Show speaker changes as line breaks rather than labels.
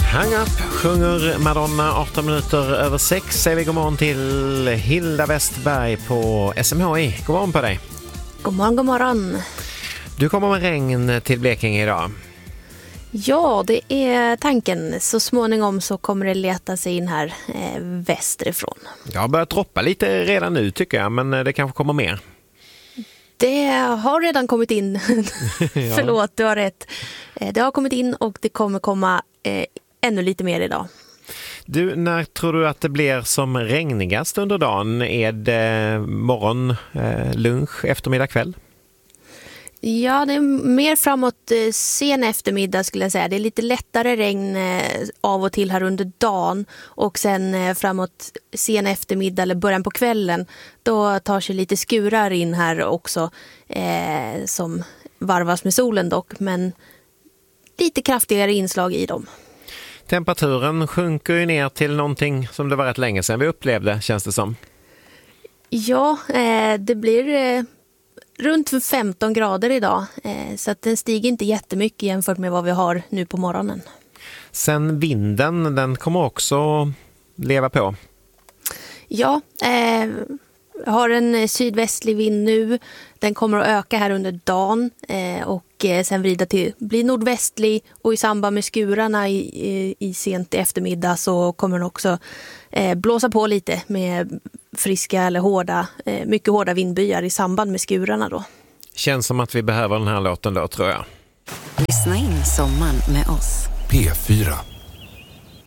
Hang Up sjunger Madonna 18 minuter över 6. Säger vi god morgon till Hilda Westberg på SMHI. God morgon på dig.
God morgon, god morgon.
Du kommer med regn till Blekinge idag.
Ja, det är tanken. Så småningom så kommer det leta sig in här västerifrån.
Jag har börjat droppa lite redan nu tycker jag, men det kanske kommer mer.
Det har redan kommit in.
Ja.
Förlåt, du har rätt. Det har kommit in och det kommer komma ännu lite mer idag.
Du, när tror du att det blir som regnigast under dagen? Är det morgon, lunch, eftermiddag, kväll?
Ja, det är mer framåt sen eftermiddag skulle jag säga. Det är lite lättare regn av och till här under dagen. Och sen framåt sen eftermiddag eller början på kvällen, då tar sig lite skurar in här också som varvas med solen dock. Men lite kraftigare inslag i dem.
Temperaturen sjunker ju ner till någonting som det var rätt länge sedan vi upplevde, känns det som.
Ja, det blir runt 15 grader idag. Så att den stiger inte jättemycket jämfört med vad vi har nu på morgonen.
Sen vinden, den kommer också leva på.
Ja, jag har en sydvästlig vind nu. Den kommer att öka här under dagen och sen vrida till bli nordvästlig, och i samband med skurarna i sent eftermiddag så kommer den också blåsa på lite med friska eller mycket hårda vindbyar i samband med skurarna då.
Känns som att vi behöver den här låten då, tror jag.
Lyssna in sommaren med oss.
P4.